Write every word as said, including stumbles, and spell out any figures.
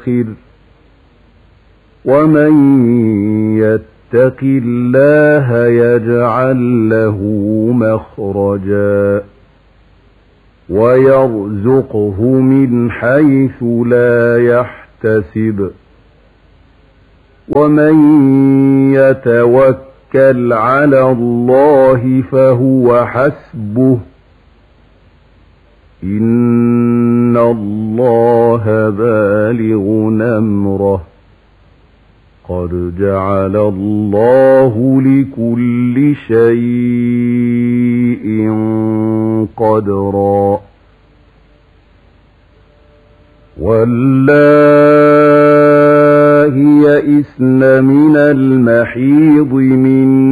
الآخر ومن يتق الله يجعل له مخرجا ويرزقه من حيث لا يحتسب ومن يتوكل على الله فهو حسبه إن الله بالغ أمره قد جعل الله لكل شيء قدرا واللائي يئسن من المحيض من